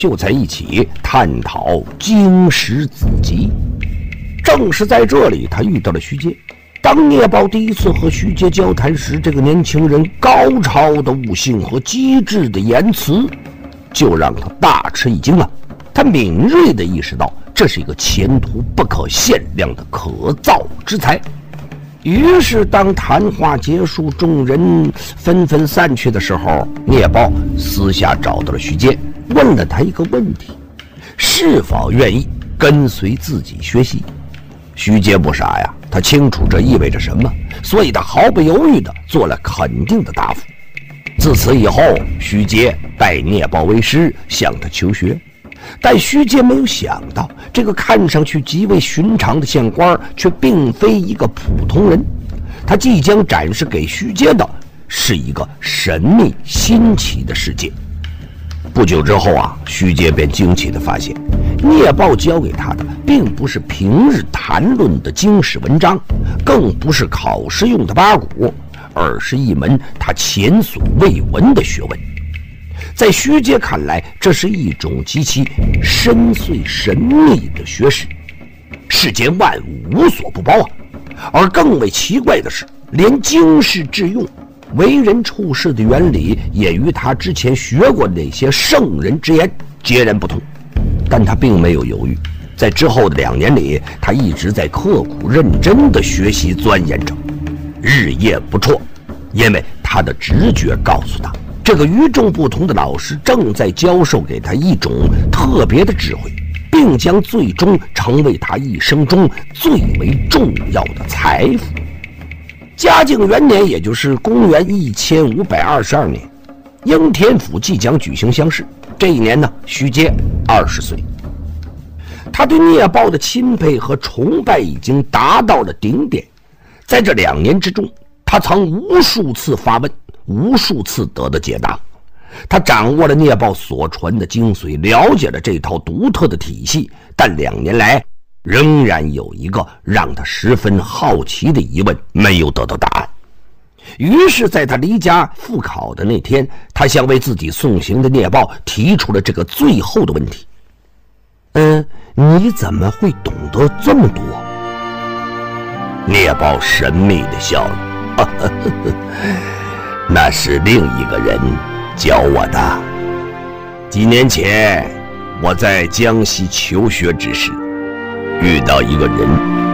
就在一起探讨经史子集。正是在这里，他遇到了徐阶。当聂豹第一次和徐阶交谈时，这个年轻人高超的悟性和机智的言辞就让他大吃一惊了。他敏锐地意识到，这是一个前途不可限量的可造之才。于是当谈话结束，众人纷纷散去的时候，聂豹私下找到了徐阶，问了他一个问题：是否愿意跟随自己学习？徐阶不傻呀，他清楚这意味着什么，所以他毫不犹豫地做了肯定的答复。自此以后，徐阶拜聂豹为师，向他求学。但徐阶没有想到，这个看上去极为寻常的县官却并非一个普通人。他即将展示给徐阶的是一个神秘新奇的世界。不久之后啊，徐阶便惊奇地发现，聂豹教给他的并不是平日谈论的经史文章，更不是考试用的八股，而是一门他前所未闻的学问。在徐阶看来，这是一种极其深邃神秘的学识，世间万物无所不包啊！而更为奇怪的是，连经世致用、为人处事的原理也与他之前学过的那些圣人之言截然不同。但他并没有犹豫，在之后的2年里，他一直在刻苦认真地学习钻研着，日夜不辍，因为他的直觉告诉他，这个与众不同的老师正在教授给他一种特别的智慧，并将最终成为他一生中最为重要的财富。嘉靖元年，也就是公元1522年，应天府即将举行乡试。这一年呢，徐阶20岁。他对聂豹的钦佩和崇拜已经达到了顶点。在这2年之中，他曾无数次发问，无数次得到解答。他掌握了聂豹所传的精髓，了解了这套独特的体系，但2年来仍然有一个让他十分好奇的疑问没有得到答案。于是在他离家复考的那天，他向为自己送行的聂豹提出了这个最后的问题：你怎么会懂得这么多？聂豹神秘地笑了，那是另一个人教我的。几年前，我在江西求学之时，遇到一个人，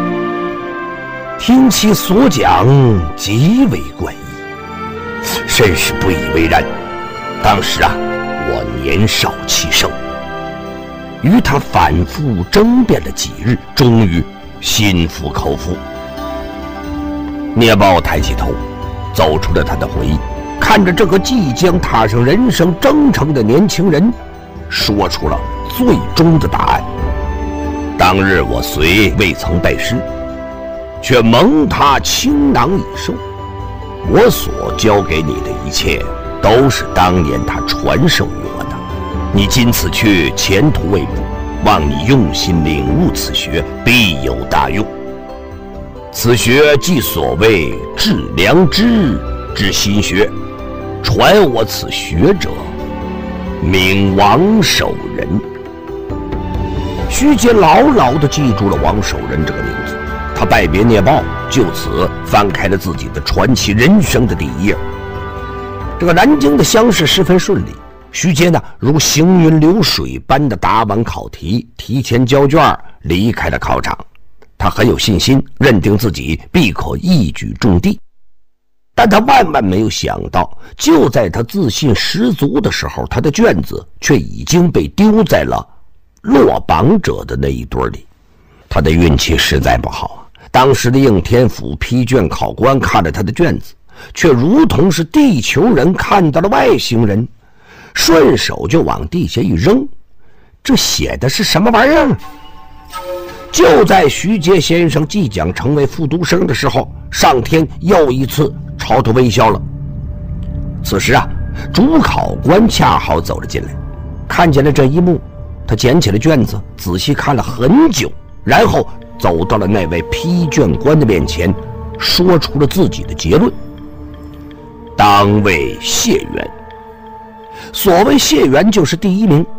听其所讲极为怪异，甚是不以为然。当时啊，我年少气盛，与他反复争辩了几日，终于心服口服。聂豹抬起头，走出了他的回忆，看着这个即将踏上人生征程的年轻人，说出了最终的答案：当日我虽未曾拜师，却蒙他倾囊以授。我所教给你的一切，都是当年他传授于我的。你今此去，前途未卜，望你用心领悟此学，必有大用。此学即所谓致良知之心学，传我此学者，名王守仁。徐阶牢牢地记住了王守仁这个名字，他拜别聂豹，就此翻开了自己的传奇人生的第一页。这个南京的乡试十分顺利，徐阶呢如行云流水般的答完考题，提前交卷，离开了考场。他很有信心，认定自己必可一举中第。但他万万没有想到，就在他自信十足的时候，他的卷子却已经被丢在了落榜者的那一堆里。他的运气实在不好啊！当时的应天府批卷考官看了他的卷子，却如同是地球人看到了外星人，顺手就往地下一扔。这写的是什么玩意儿？就在徐阶先生即将成为复读生的时候，上天又一次朝他微笑了。此时啊，主考官恰好走了进来，看见了这一幕，他捡起了卷子，仔细看了很久，然后走到了那位批卷官的面前，说出了自己的结论：当为谢元。所谓谢元，就是第一名。